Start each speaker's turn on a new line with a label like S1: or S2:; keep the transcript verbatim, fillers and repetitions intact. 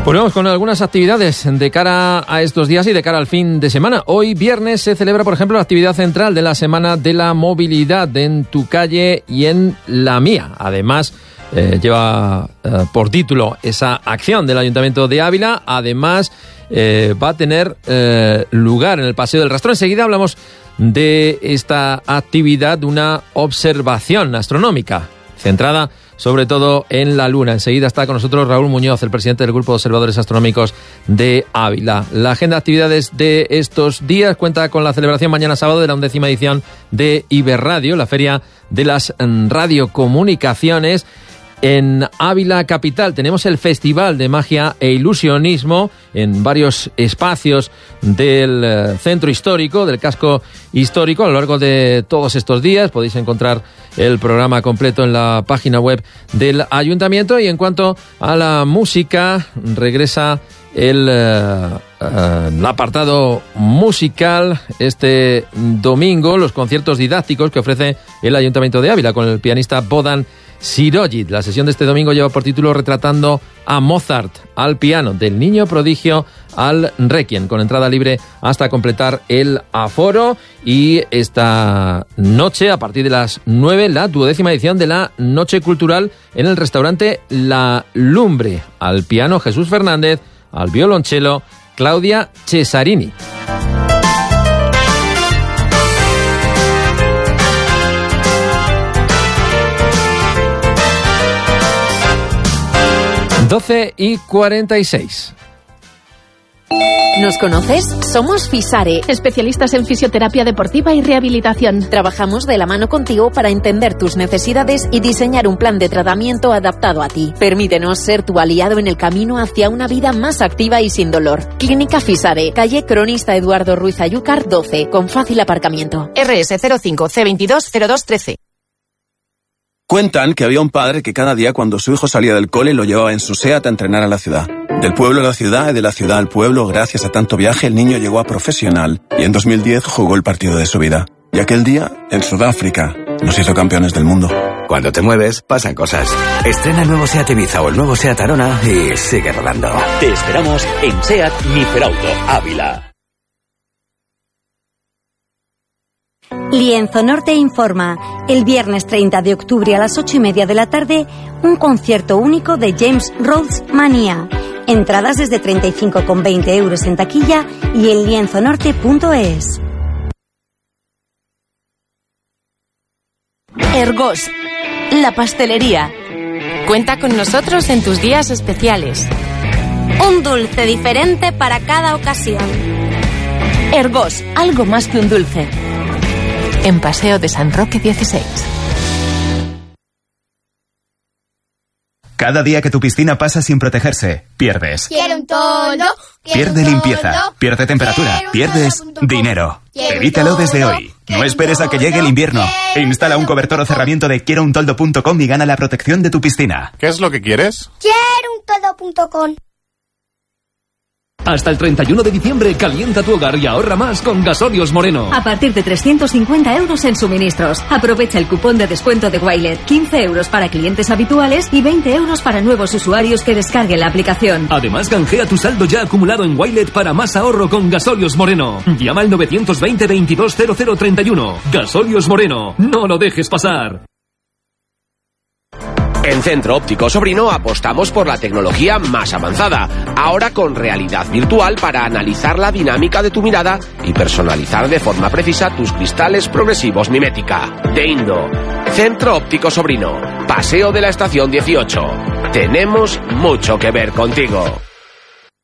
S1: Pues vamos con algunas actividades de cara a estos días y de cara al fin de semana. Hoy viernes se celebra, por ejemplo, la actividad central de la Semana de la Movilidad en tu calle y en la mía. Además, eh, lleva eh, por título esa acción del Ayuntamiento de Ávila. Además, eh, va a tener eh, lugar en el Paseo del Rastro. Enseguida hablamos de esta actividad, una observación astronómica centrada sobre todo en la Luna. Enseguida está con nosotros Raúl Muñoz, el presidente del Grupo de Observadores Astronómicos de Ávila. La agenda de actividades de estos días cuenta con la celebración mañana sábado de la undécima edición de Iberradio, la Feria de las Radiocomunicaciones. En Ávila Capital tenemos el Festival de Magia e Ilusionismo en varios espacios del eh, centro histórico, del casco histórico. A lo largo de todos estos días podéis encontrar el programa completo en la página web del Ayuntamiento. Y en cuanto a la música, regresa el, eh, eh, el apartado musical este domingo, los conciertos didácticos que ofrece el Ayuntamiento de Ávila con el pianista Bohdan Sirojic. La sesión de este domingo lleva por título Retratando a Mozart al piano, del niño prodigio al Requiem, con entrada libre hasta completar el aforo. Y esta noche, a partir de las nueve, la duodécima edición de la Noche Cultural en el restaurante La Lumbre. Al piano Jesús Fernández, al violonchelo Claudia Cesarini. doce y cuarenta y seis.
S2: ¿Nos conoces? Somos Fisare, especialistas en fisioterapia deportiva y rehabilitación. Trabajamos de la mano contigo para entender tus necesidades y diseñar un plan de tratamiento adaptado a ti. Permítenos ser tu aliado en el camino hacia una vida más activa y sin dolor. Clínica Fisare, calle Cronista Eduardo Ruiz Ayúcar doce, con fácil aparcamiento.
S3: R S cero cinco C veintidós cero dos trece.
S4: Cuentan que había un padre que cada día cuando su hijo salía del cole lo llevaba en su SEAT a entrenar a la ciudad. Del pueblo a la ciudad y de la ciudad al pueblo, gracias a tanto viaje, el niño llegó a profesional y en dos mil diez jugó el partido de su vida. Y aquel día, en Sudáfrica, nos hizo campeones del mundo.
S5: Cuando te mueves, pasan cosas. Estrena el nuevo SEAT Ibiza o el nuevo SEAT Arona y sigue rodando.
S6: Te esperamos en SEAT Miferauto Ávila.
S7: Lienzo Norte informa, el viernes treinta de octubre a las ocho y media de la tarde, un concierto único de James Rhodes Manía. Entradas desde treinta y cinco con veinte euros en taquilla y en lienzo norte punto es.
S2: Ergos, la pastelería.
S3: Cuenta con nosotros en tus días especiales.
S7: Un dulce diferente para cada ocasión.
S2: Ergos, algo más que un dulce.
S3: En Paseo de San Roque dieciséis.
S8: Cada día que tu piscina pasa sin protegerse, pierdes.
S9: Quiero un toldo.
S8: Pierde limpieza, pierde temperatura, pierdes dinero. Evítalo desde hoy. No esperes a que llegue el invierno. Instala un cobertor o cerramiento de quiero un toldo punto com y gana la protección de tu piscina.
S10: ¿Qué es lo que quieres?
S9: Quiero un toldo punto com.
S11: Hasta el treinta y uno de diciembre calienta tu hogar y ahorra más con Gasolios Moreno.
S12: A partir de trescientos cincuenta euros en suministros. Aprovecha el cupón de descuento de Wilet. quince euros para clientes habituales y veinte euros para nuevos usuarios que descarguen la aplicación.
S11: Además, canjea tu saldo ya acumulado en Wilet para más ahorro con Gasolios Moreno. Llama al novecientos veinte veintidós cero cero treinta y uno. Gasolios Moreno. No lo dejes pasar.
S6: En Centro Óptico Sobrino apostamos por la tecnología más avanzada, ahora con realidad virtual para analizar la dinámica de tu mirada y personalizar de forma precisa tus cristales progresivos mimética. De Indo, Centro Óptico Sobrino, Paseo de la Estación dieciocho. Tenemos mucho que ver contigo.